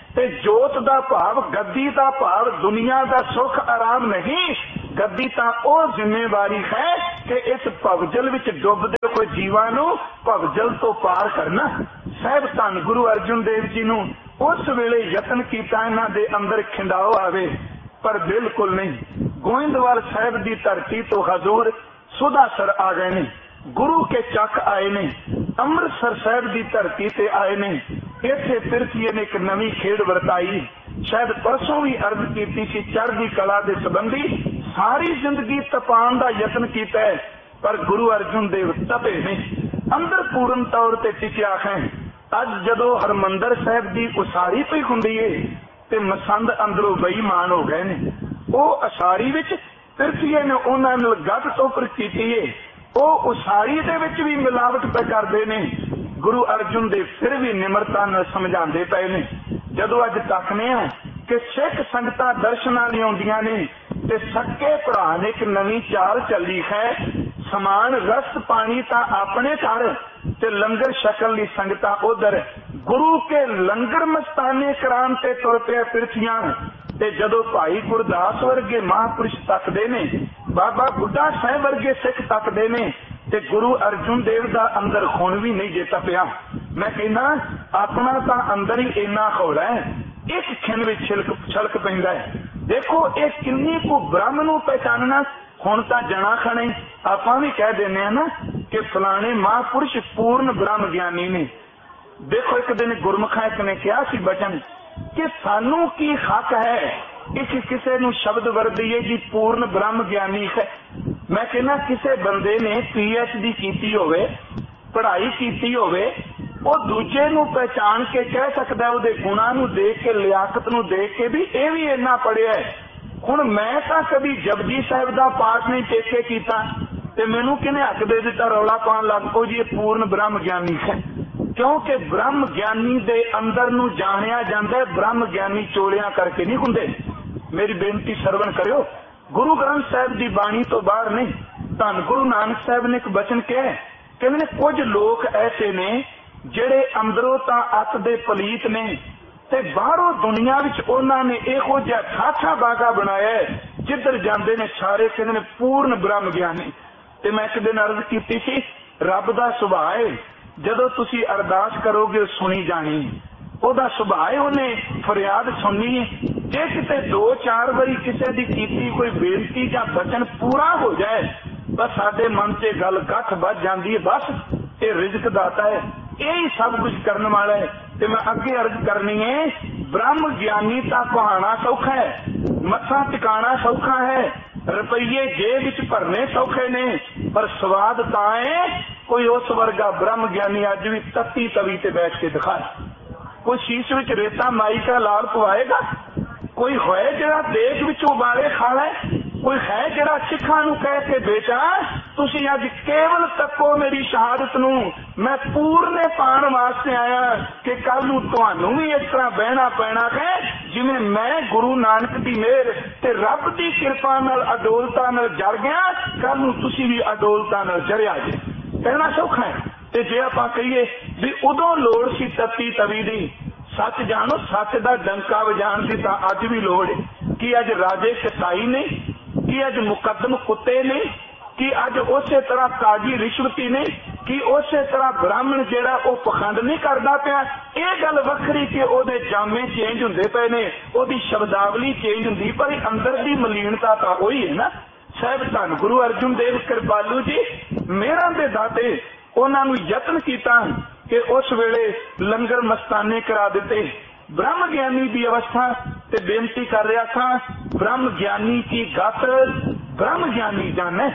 ते जोत दा भाव गद्दी दा भाव दुनिया दा सुख आराम नहीं। गद्दी तां ओ जिम्मेवारी है कि इस भवजल विच डुबदे कोई जीवां नूं भवजल तो पार करना। साहिब धन गुरु अर्जुन देव जी नूं उस वेले यतन कीता इन्हां दे अंदर खिंडाओ आवे, पर बिल्कुल नहीं। गोइंदवाल साहिब दी धरती तो हजूर सुधासर आ गए ने, गुरु के चक आए ने, अमृतसर साहिब की धरती से आए ने। इत्थे पिरथीए ने एक नवी खेड वरताई। शायद परसों भी अर्ज की सी चढ़दी कला के संबंधी। सारी जिंदगी तपान का यत्न किया है, पर गुरु अर्जुन देव तपे ने, अंदर पूर्ण तौर पर टिकिया है। अज जदों हरमंदर साहिब की उसारी पई हुंदी है ते मसंद अंदरों बेईमान हो गए ने। वो उसारी विच पिरथीए ने उन्हां नाल गद तोपर कीती है, वो उसारी दे विच भी मिलावट पे करते ने। गुरु अर्जुन देव फिर भी निमरता नाल समझाते पे ने। जदों अज तकने आ कि सिख संगतां दर्शनां लई आउंदियां ने ते सक्के भरा ने एक नवीं चाल चली है। समान रस्त पानी तां अपने घर ते लंगर छकण लई संगतां उधर। गुरु के लंगर मस्ताने करान ते तुर पिया पिरथियां। ते जदों भाई गुरदास वर्गे महापुरुष तकदे ने, बाबा बुढ़ा साहिब वर्गे सिख तकदे ने, ते गुरु अर्जुन देव दा अंदर खून भी नहीं जेता पिया। मैं कहना अपना तां अंदर ही इन्ना हौला है, एक खिन विच छिलक छलक पैंदा है। देखो ये किन्नी को ब्रह्म नूं पहचानना। हुण तां जना खणे आपां भी कह देने आ ना कि फलाने महापुरुष पूर्ण ब्रह्म ज्ञानी ने। देखो एक दिन गुरमुखा एक ने कहा सी बचन कि सानू की हक है एक किसी नूं शब्द वरदीए जी पूर्ण ब्रह्म ज्ञानी है। मैं कहना किसी बंदे ने पी एच डी की होवे, पढ़ाई की होवे, वो दूजे नूं पहचान के कह सकता है, उहदे गुणां नूं देख के लियाकत नूं देख के भी ये भी इन्ना पढ़िया है। हुण मैं तां कभी जपजी साहिब दा पाठ नहीं टेके कीता ते मैनूं किहने हक दे दिता रौला पाउण लग पओ जी ये पूर्ण ब्रह्म ज्ञानी है। क्योंकि ब्रह्म ज्ञानी दे अंदर नूं जाणिया जांदा है, ब्रह्म ज्ञानी चोलियां करके नहीं हुंदे। मेरी बेनती सरवण करियो, गुरु ग्रंथ साहिब की बाणी तो बाहर नहीं। धन गुरु नानक साहिब ने एक बचन कहा, कहते कुछ लोग ऐसे ने जेड़े अंदरों तां अत दे पलीत ने ते बाहरों दुनिया विच उन्हां ने इहो जिहा ठाठा बागा बनाया है, जिधर जांदे ने सारे कहते ने पूर्ण ब्रह्म ज्ञानी। ते मैं एक दिन अर्ज कीती सी, रब दा सुभाअ है जदों तुसी अरदास करोगे सुनी जानी। ओदा सुभाअ है उन्हें फरियाद सुननी है। जे किते दो चार बारी किसी की कीती कोई बेनती या बचन पूरा हो जाए, बस साडे मन से गल गठ बच जाती है। बस ये रिजक दाता है, यही सब कुछ करने वाला है। ते मैं अगे अर्ज करनी है, ब्रह्म ज्ञानी का कहाना सौखा है, मत्था टिकाना सौखा है, रुपये जेब विच भरने सौखे ने, पर स्वाद तां है कोई उस वर्गा ब्रह्म ज्ञानी अज भी तत्ती तवी ते बैठ के दिखाए। कोई शीश विच रेता माई का लाल पवाएगा, कोई है जरा देख विच उबाले खा लै, कोई है जरा सिखां नूं कह के बेटा तुसी अज केवल तको मेरी शहादत नूं, मैं पूरने पाण वास्ते आया कि कल नूं तुहानूं भी इस तरह बहना पैना है जिवें मैं गुरु नानक दी मेहर ते रब दी किरपा नाल अडोलता नाल जड़ गया, कल नूं तुसी भी अडोलता नाल जड़िया जे। कहना सौखा है। ते जे आपां कहिए भी उदों लोड़ सी तत्ती तवी दी, सच जानो सच दा डंका वजाण दी तां अज भी लोड़ है। कि अज राजे कसाई ने, कि अज मुकदम कुत्ते ने, कि अज उस तरह काजी रिश्वती ने, कि उस तरह ब्राह्मण जेड़ा वो पखंड नहीं करता पाया। ये गल वखरी कि ओदे जामे चेंज हुंदे पे ने, ओदी शब्दावली चेंज हुंदी, पर अंदर दी मलीनता तां ओही है ना। साहिब धन गुरु अर्जुन देव कृपालू जी मेहरां दे दाते, उन्होंने यत्न किया कि उस वेले लंगर मस्ताने करा दिते। ब्रह्म ज्ञानी की अवस्था ते बेनती कर रहा था, ब्रह्म ज्ञानी की गत ब्रह्म ज्ञानी जाने,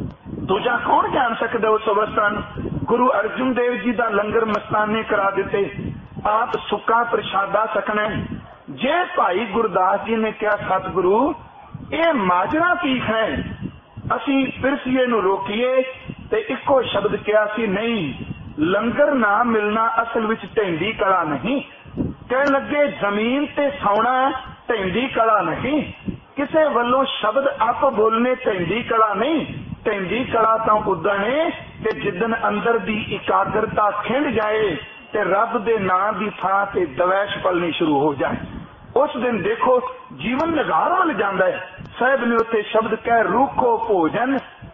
दूजा कौन जान सकता उस अवस्था। गुरु अर्जुन देव जी का लंगर मस्ताने करा दिते, आप सुक्का प्रसादा सकना। जे भाई गुरदास जी ने कहा सतगुरु ये माजरा की है, असी पिरसीए नूं रोकीए, ते इको शब्द कहा सी नहीं, लंगर ना मिलना असल विच ढेंडी कला नहीं। कह लगे जमीन ते सौना ढेंडी कला नहीं, किसे वल्लों शब्द आप बोलने ढेंडी कला नहीं। ढेंडी कला तो उदण है कि जिदन अंदर दी एकाग्रता खिंड जाए, ते रब दे नां दी थां ते दवैश पलनी शुरू हो जाए। उस दिन देखो जीवन नगार वल जांदा है। साहब ने उत्थे शब्द कह रूखो भोजन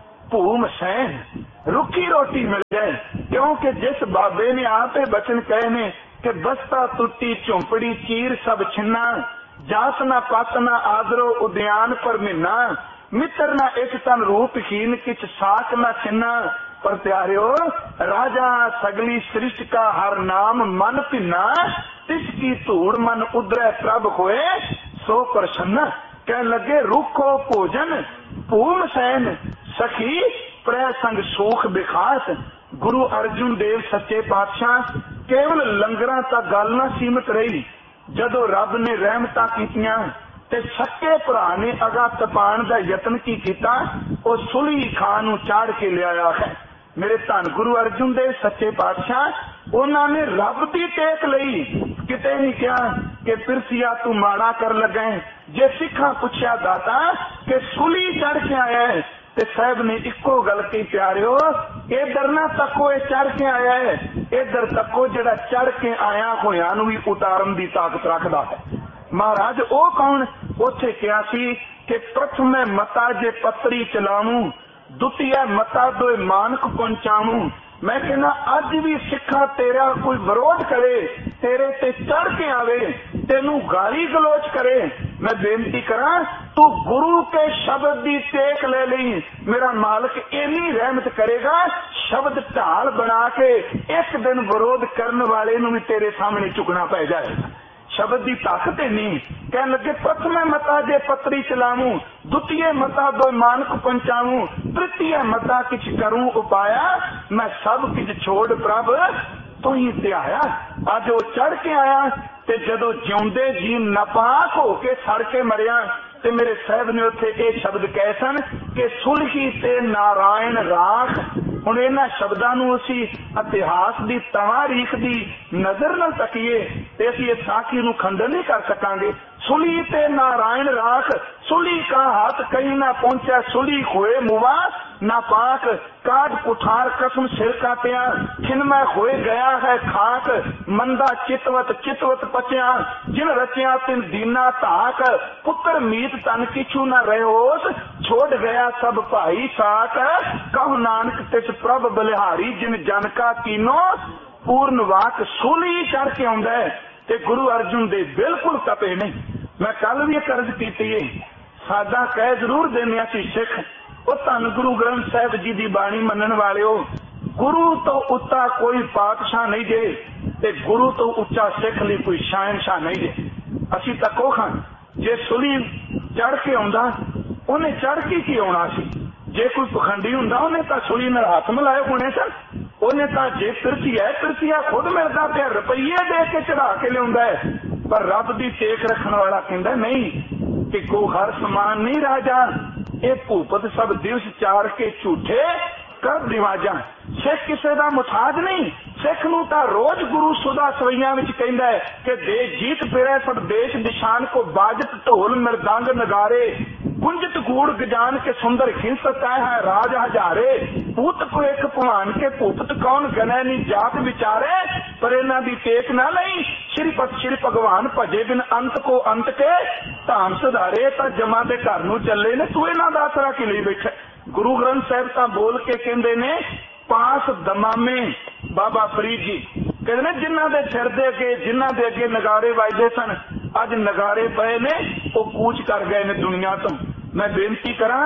भूम सैन, रुखी रोटी मिल जाए। क्योंकि जिस बाबे ने आपे बचन कहे ने कि बस्ता टुटी झोंपड़ी चीर सब छिन्ना, जास ना पत ना आदरो उद्यान पर मिन्ना, मित्र ना एक तन रूपहीन किच साक ना छिन्ना। पर प्यारियो राजा सगली सृष्टि का हर नाम मन भिन्ना, तिसकी धूड़ मन उदरे प्रभ होए सो प्रसन्न। कह लगे रूखो भोजन भूम सैन, सखी प्रै संग सूख बिखास। गुरु अर्जुन देव सच्चे पातशाह केवल लंगरां तक गल ना सीमित रही। जदों रब ने रहमतां कीतियां ते सच्चे भरा ने अगा तपाण दा यतन की कीता, ओ सुली खान नूं चाड़ के लियाया है। मेरे धन गुरु अर्जुन देव सच्चे पातशाह उन्होंने रब की टेक लई, किते नहीं कहा कि पिरसिया तू माड़ा कर लगे। जे सिखा पुछया दाता कि सुली चढ़ के आया है, ते साहब ने इको गल कही प्यारियो इधर ना तको ये चढ़ के आया है, इधर तको जड़ा चढ़ के आया होया नूं भी उतारन दी ताकत रखदा है। महाराज ओ कौन? उथे कहा सी कि प्रथम मता जे पत्री चलाऊं, दुतिया मता दो मानक पहुंचाऊं। मैं कहना अज भी सिखा तेरा कोई विरोध करे, तेरे ते चढ़ के आवे, तेनू गाली गलोच करे, मैं बेनती करा तू गुरु के शब्द दी टेक ले ली। मेरा मालिक इन्नी रहमत करेगा, शब्द ढाल बना के एक दिन विरोध करने वाले नू भी तेरे सामने चुकना पै जाएगा। शब्द की ताकत नहीं। कह लगे प्रथम मता जे पत्री चलाऊं, द्वितीय मता दो मानक पहुंचाऊं, तृतीय मता किछ करूं उपाया, मैं सब किछ छोड़ प्रभ तो ही त्याया। अज वो चढ़ के आया ते जदों जिउंदे जी नापाक होके सड़ के मरिया ते मेरे साहब ने उत्थे ये शब्द कहे सन कि सुलही ते नारायण राख। हुण इन्हां शब्दां नूं असीं इतिहास दी तवारीख दी नज़र नाल तकीए ते असीं इस साखी नूं खंडन नहीं कर सकांगे। सुली ते नारायण राख, सुली का हाथ कहीं ना पहुंचा, सुली होए मुआ ना पाक, काट कुठार कसम सिर काटिया, खिनमै होए गया है खाक, मंदा चितवत चितवत पचिया, जिन रचिया तिन दीना ताक, पुत्र मीत तन किछु न रहोस, छोड़ गया सब भाई साक, कहु नानक तिस प्रभ बलिहारी, जिन जन का कीनो पूर्ण वाक। सूली चढ़ के आउंदा है ते गुरु अर्जुन दे बिल्कुल तपे नहीं। मैं कल भी कर्ज कीती है, सादा कह जरूर देने सी सिख, वो धन गुरु ग्रंथ साहिब जी की बाणी मनन वाले हो। गुरु तो उत्ता कोई पातशाह नहीं जे, ते गुरु तो उच्चा सिख ली कोई शहनशाह नहीं जे। असी तको खां जे सुली चढ़ के आउंदा उन्हें चढ़ के की आउणा सी। जे कोई पखंडी हुंदा उन्हें तां सुली नाल हाथ मिलाए होने सन। उन्हें तां जे पिरसिया पिरसिया खुद मिलदा पिया, रुपये दे के चढ़ा के लियाउंदा है। पर रब दी टेक रखण वाला कहंदा नहीं कि को हर समान नहीं राजा, ये भूपत सब दिवस चार के झूठे कर रिवाजा। सिख किसी का मुथाज नहीं, सिख नूं तां रोज गुरु सुधा सवैया विच कहंदा है कि दे जीत फिरे सब देश दिशान को बाजत ढोल मृदंग नगारे, गुंजत गूढ़ गजान के सुंदर खिंसत है राज हजारे, पूत को एक भवान के भूपत कौन गने नी जात विचारे, पर इन्हां दी टेक ना लई श्रीपत श्री भगवान भजे बिन अंत को अंत के, धाम सुधारे तां जमा दे घर नूं चले ने, तू इन्हां दा आसरा कि लई बैठा। गुरु ग्रंथ साहिब तां बोल के कहंदे ने पास दमामे बाबा फरीद जी कहते ने जिन्हां दे सिर दे अगे जिन्हां दे अगे नगारे वजदे सन, अज नगारे पए ने वो कूच कर गए ने दुनिया तो। मैं बेनती करा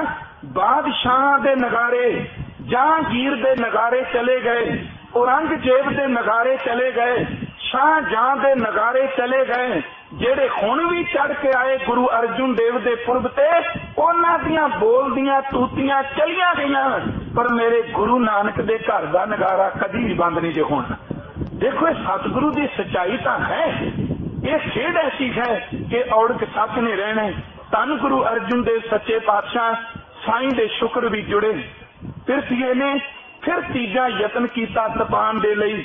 बादशाह दे नगारे, जहांगीर दे नगारे चले गए, औरंगजेब दे नगारे चले गए, शाहजहां दे नगारे चले गए, जेड़े हुण भी चढ़ के आए गुरु अर्जुन देव दे पुरब ते उन्हां दियां बोलदियां तूतियां चलियां गईयां, पर मेरे गुरु नानक दे घर दा नगारा कदी भी बंद नहीं जे होना। देखो ये सतगुरु की सच्चाई तो है, ये खेड ऐसी है कि औड़क सच नहीं रहने। धन गुरु अर्जुन देव सच्चे पातशाह साईं दे शुक्र भी जुड़े। पिरसिए ने फिर तीजा यतन किया तपान दे लई,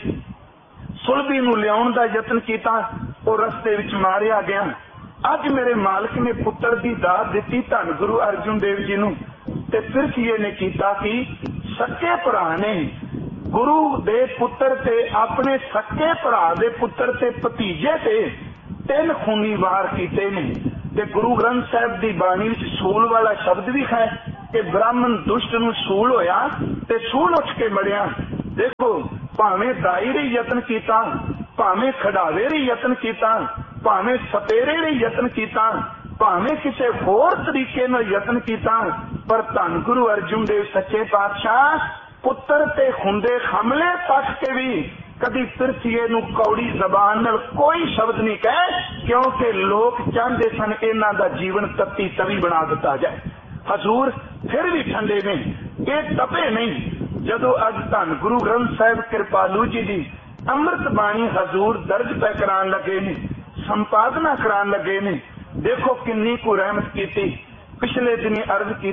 सुलभी नूं लियाउण दा यतन किया, वो रस्ते विच मारिया गया। अज मेरे मालिक ने पुत्र की दात दी धन गुरु अर्जुन देव जी नूं, ते पिरसिए ने किया कि सच्चे भरा ने गुरु दे पुत्र ते अपने सके भरा दे पुत्र ते भतीजे ते तीन खूनी वार कीते ने। ते गुरु ग्रंथ साहिब की बाणी विच सूल वाला शब्द भी है कि ब्राह्मण दुष्ट नूं सूल होया ते सूल उठ के मरिया। देखो भावें दाई रे यत्न कीता, भावें खड़ावे रे यत्न कीता, भावें सपेरे रे यत्न कीता, भावें किसी होर तरीके नाल यत्न कीता, पर धन गुरु अर्जुन देव सच्चे पातशाह पुत्र ते हुंदे हमले तक के भी कदी पिरथीए नूं कौड़ी जबान नाल कोई शब्द नहीं कहे, क्योंकि लोग चाहते सन इन्हां दा जीवन तत्ती तवी बना दिता जाए। हजूर फिर भी ठंडे ने, ये तपे नहीं। जदों अज धन गुरु ग्रंथ साहिब कृपालू जी की अमृत बाणी हजूर दर्ज पै करान लगे ने, संपादना करान लगे ने, देखो किन्नी को रहमत की। पिछले दिन अर्ज की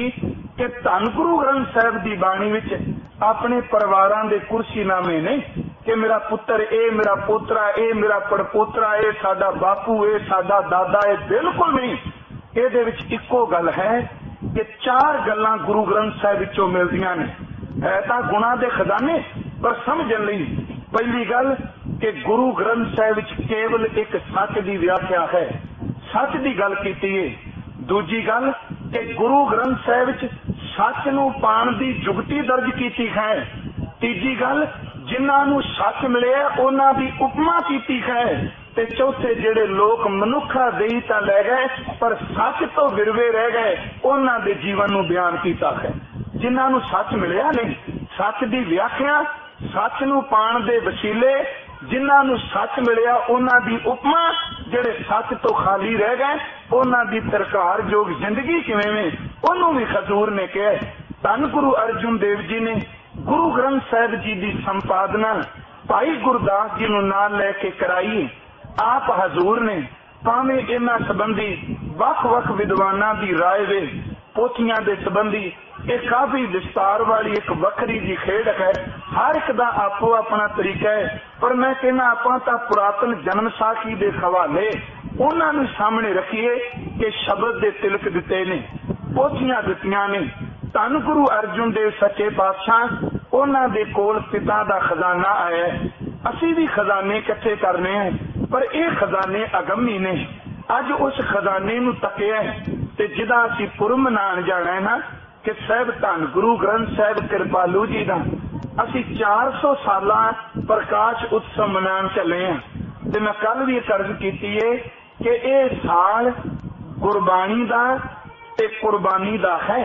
कि धन गुरु ग्रंथ साहिब की बाणी विच अपने परिवारां दे कुर्सीनामे ने कि मेरा पुत्र ए, मेरा पोतरा ए, मेरा पड़पोतरा ए, साडा बापू ए, साडा दादा ए, बिल्कुल नहीं। इहदे विच इक्को गल है कि चार गल्लां गुरु ग्रंथ साहिब विचों मिलदियां ने। है तां गुणां दे खजाने, पर समझण लई पहली गल कि गुरु ग्रंथ साहिब विच केवल एक सच की व्याख्या है, सच की गल कीती है। दूजी गल कि गुरु ग्रंथ साहिब विच सच नूं पाण दी जुगती दर्ज कीती है। तीजी गल जिन्हां नूं सच मिलिया उन्हां दी उपमा कीती है। ते चौथे जिहड़े लोग मनुखा देई तां लै गए पर सच तो विरवे रह गए, उन्हां दे जीवन नूं बयान कीता है। जिन्हां नूं सच मिलिया नहीं, सच दी व्याख्या, सच नूं पाण दे वसीले, जिन्हां नूं सच मिलिया उन्हां दी उपमा, जिहड़े सच तो खाली रह गए उन्हां दी तरकार जोग जिंदगी किवें वे उहनूं भी हजूर ने कहा। धन गुरु अर्जुन देव जी ने गुरु ग्रंथ साहिब जी की संपादना भाई गुरदास जी नूं नाल लैके कराई। आप हजूर ने भावें इन्हां संबंधी वख वख विद्वानां दी राय वे, पोथियां दे संबंधी एक काफी विस्तार वाली एक वखरी जी खेड है, हर एक दा आपो अपना तरीका है। पर मैं कहना आपां तां पुरातन जन्म साखी दे हवाले उन्हां नूं सामने रखिए कि शब्द दे तिलक दिते ने, पोथियां दित्तियां ने। धन गुरु अर्जुन देव सच्चे पातशाह उन्हां दे कोल पिता दा खजाना आया है। असीं भी खजाने इकट्ठे करने हैं, पर यह खजाने अगमी ने। अज उस खजाने नूं तकिया ते जिदा असीं पुरब मनाण जाना है ना कि साहिब धन गुरु ग्रंथ साहिब कृपालू जी का असी चार सौ साल प्रकाश उत्सव मनान चले हैं। ते मैं कल भी अर्ज की कि यह साल गुरबाणी का ते कुर्बानी का है।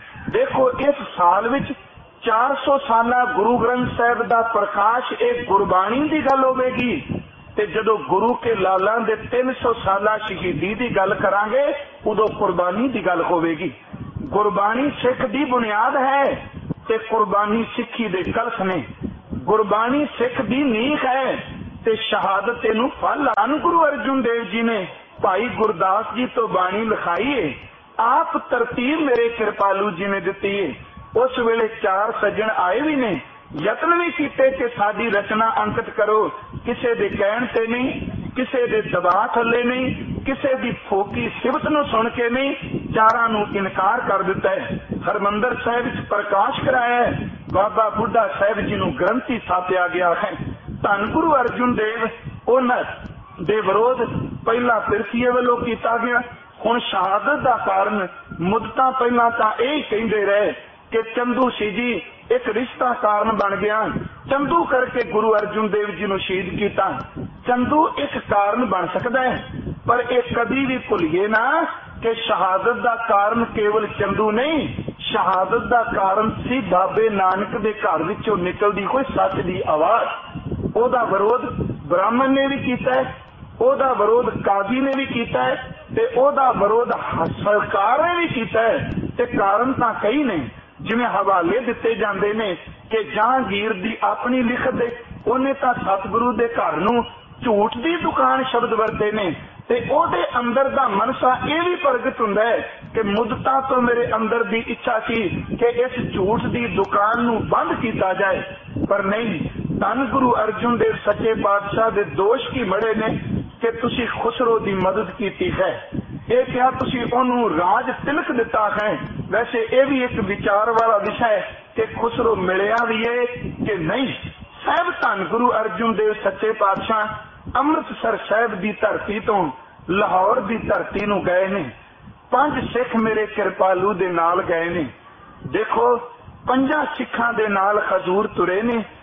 देखो इस साल विच चार सौ साल गुरु ग्रंथ साहिब का प्रकाश एक गुरबाणी की गल होगी, ते जदों गुरु के लाला दे तीन सौ साल शहीदी की गल करांगे उदों कुर्बानी की गल होगी। गुरबाणी सिख की बुनियाद है ते कुर्बानी सिखी दे कलश ने। गुरबाणी सिख की नींह है ते शहादत नूं फल। धन गुरु अर्जुन देव जी ने भाई गुरदास जी तो बाणी लिखाई है, आप तरतीब मेरे कृपालू जी ने दी है। उस वेले चार सज्जन आए भी ने, यत्न भी कीते कि साडी रचना अंकित करो, किसे दे कहण ते नहीं, किसे दे दबाव थले नहीं, किसे दी फोकी सिफत नूं सुन के नहीं, चारां नूं इनकार कर दिता है। हरमंदर साहिब विच प्रकाश कराया है, बाबा बुढ़ा साहिब जी नूं ग्रंथी सापिया गया है। धन गुरु अर्जुन देव उन्हां दे विरोध पहला फिरकीए वालों कीता गया, हुण शहादत दा कारण मुद्दतां पहला तां यही कहिंदे रहे कि चंदू सी जी एक रिश्ता कारण बन गया, चंदू करके गुरु अर्जुन देव जी नूं शहीद कीता। चंदू एक कारण बन सकता है, पर एक कभी भी भुलिए ना कि शहादत दा कारण केवल चंदू नहीं, शहादत दा कारण सी बाबे नानक दे घर विचों निकलदी कोई सच दी आवाज। ओदा विरोध ब्राह्मण ने भी कीता है, ओदा विरोध काजी ने भी कीता है, ते ओदा विरोध सरकार ने भी कीता है। ते कारण तां कई ने, जिवें हवाले दिते जांदे ने कि जहांगीर दी अपनी लिखत दे उन्हें तां सतगुरु दे घर नूं झूठ दी दुकान शब्द वरते ने, ते ओदे अंदर दा मनसा यह भी प्रगट हुंदा है कि मुद्दतां तो मेरे अंदर दी इच्छा सी कि इस झूठ दी दुकान नूं बंद कीता जाए, पर नहीं। धन गुरु अर्जुन देव सच्चे पातशाह दे दोष की मड़े ने कि तुसी खुसरो दी मदद कीती है, ये क्या तुसी ओनू राज तिलक दिता है। वैसे ये भी एक विचार वाला विषय कि खुसरो मिलिया भी है कि नहीं, साहब धन गुरु अर्जुन देव सच्चे पातशाह अमृतसर साहब की धरती तो लाहौर की धरती नूं गए ने। पंज सिख मेरे कृपालू दे नाल गए ने। देखो पंजा सिखां दे नाल हजूर तुरे ने।